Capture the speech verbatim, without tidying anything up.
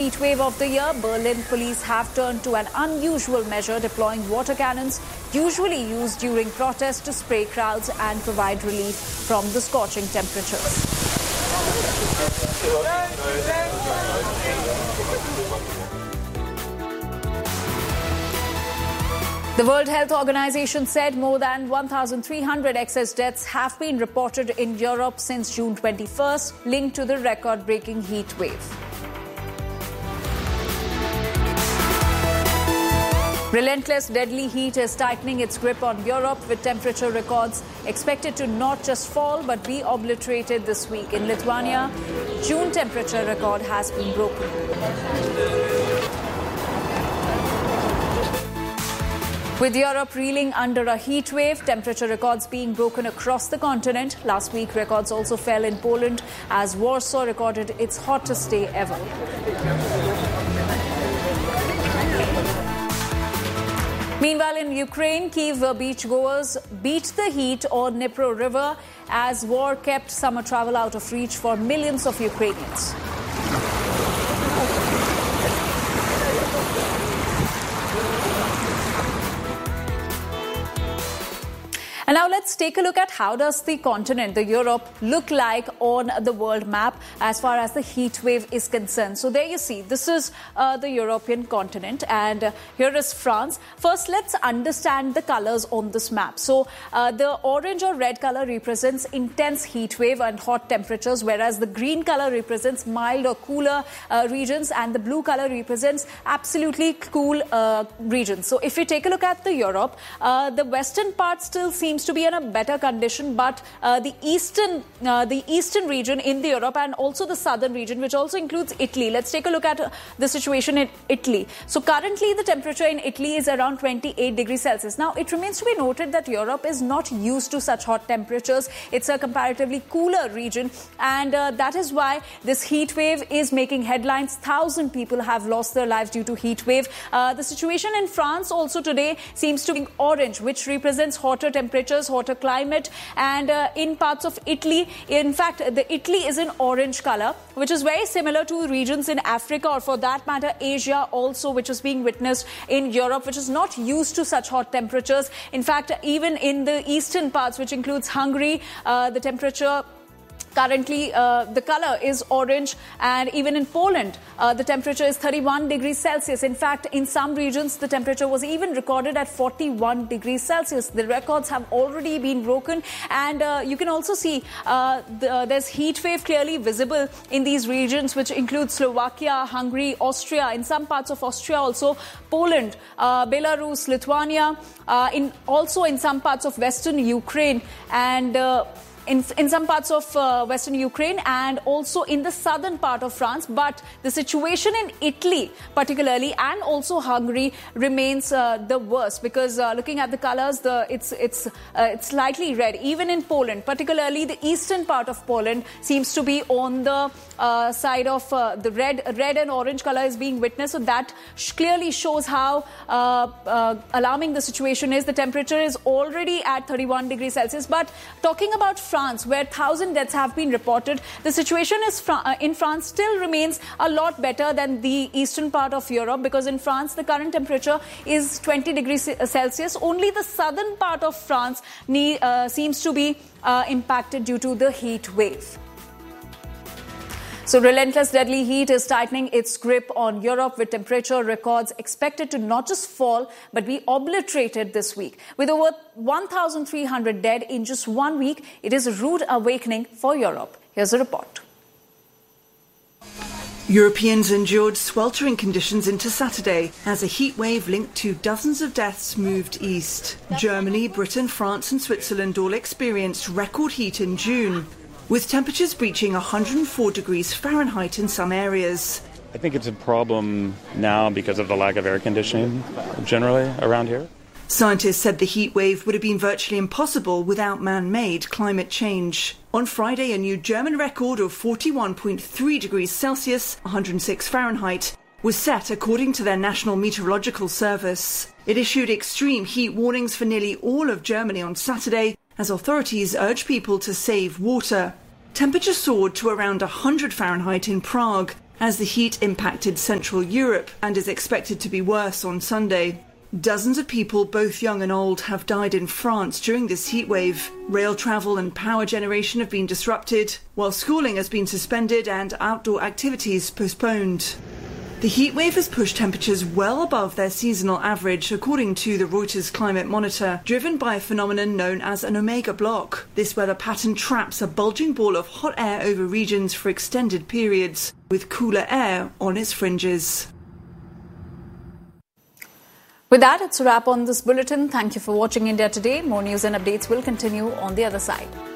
heat wave of the year, Berlin police have turned to an unusual measure, deploying water cannons, usually used during protests, to spray crowds and provide relief from the scorching temperatures. The World Health Organization said more than one thousand three hundred excess deaths have been reported in Europe since June twenty-first, linked to the record-breaking heat wave. Relentless, deadly heat is tightening its grip on Europe, with temperature records expected to not just fall but be obliterated this week. In Lithuania, June temperature record has been broken. With Europe reeling under a heat wave, temperature records being broken across the continent. Last week, records also fell in Poland as Warsaw recorded its hottest day ever. Meanwhile, in Ukraine, Kyiv beachgoers beat the heat on Dnipro River as war kept summer travel out of reach for millions of Ukrainians. And now let's take a look at how does the continent, the Europe, look like on the world map as far as the heat wave is concerned. So there you see, this is uh, the European continent, and uh, here is France. First, let's understand the colors on this map. So uh, the orange or red color represents intense heat wave and hot temperatures, whereas the green color represents mild or cooler uh, regions, and the blue color represents absolutely cool uh, regions. So if we take a look at the Europe, uh, the western part still seems to be in a better condition, but uh, the eastern uh, the eastern region in the Europe and also the southern region, which also includes Italy. Let's take a look at uh, the situation in Italy. So currently the temperature in Italy is around twenty-eight degrees Celsius. Now it remains to be noted that Europe is not used to such hot temperatures. It's a comparatively cooler region, and uh, that is why this heat wave is making headlines. Thousand people have lost their lives due to heat wave. Uh, the situation in France also today seems to be orange, which represents hotter temperatures, hotter climate, and uh, in parts of Italy, in fact, the Italy is in orange color, which is very similar to regions in Africa, or for that matter, Asia also, which is being witnessed in Europe, which is not used to such hot temperatures. In fact, even in the eastern parts, which includes Hungary, uh, the temperature currently, uh, the color is orange, and even in Poland, uh, the temperature is thirty-one degrees Celsius. In fact, in some regions, the temperature was even recorded at forty-one degrees Celsius. The records have already been broken, and uh, you can also see uh, the, uh, there's heat wave clearly visible in these regions, which include Slovakia, Hungary, Austria, in some parts of Austria also, Poland, uh, Belarus, Lithuania, uh, in also in some parts of western Ukraine, and uh, In, in some parts of uh, western Ukraine, and also in the southern part of France. But the situation in Italy particularly, and also Hungary, remains uh, the worst, because uh, looking at the colors, the it's it's uh, it's slightly red. Even in Poland, particularly the eastern part of Poland, seems to be on the uh, side of uh, the red red and orange color is being witnessed. So that sh- clearly shows how uh, uh, alarming the situation is. The temperature is already at thirty-one degrees Celsius. But talking about France, where one thousand deaths have been reported, the situation is fr- uh, in France still remains a lot better than the eastern part of Europe, because in France the current temperature is twenty degrees Celsius. Only the southern part of France ne- uh, seems to be uh, impacted due to the heat wave. So relentless, deadly heat is tightening its grip on Europe, with temperature records expected to not just fall but be obliterated this week. With over one thousand three hundred dead in just one week, it is a rude awakening for Europe. Here's a report. Europeans endured sweltering conditions into Saturday as a heat wave linked to dozens of deaths moved east. Germany, Britain, France and Switzerland all experienced record heat in June, with temperatures breaching one hundred four degrees Fahrenheit in some areas. I think it's a problem now because of the lack of air conditioning generally around here. Scientists said the heat wave would have been virtually impossible without man-made climate change. On Friday, a new German record of forty-one point three degrees Celsius, one hundred six Fahrenheit, was set according to their National Meteorological Service. It issued extreme heat warnings for nearly all of Germany on Saturday, as authorities urged people to save water. Temperatures soared to around one hundred Fahrenheit in Prague, as the heat impacted Central Europe and is expected to be worse on Sunday. Dozens of people, both young and old, have died in France during this heatwave. Rail travel and power generation have been disrupted, while schooling has been suspended and outdoor activities postponed. The heatwave has pushed temperatures well above their seasonal average, according to the Reuters Climate Monitor, driven by a phenomenon known as an omega block. This weather pattern traps a bulging ball of hot air over regions for extended periods, with cooler air on its fringes. With that, it's a wrap on this bulletin. Thank you for watching India Today. More news and updates will continue on the other side.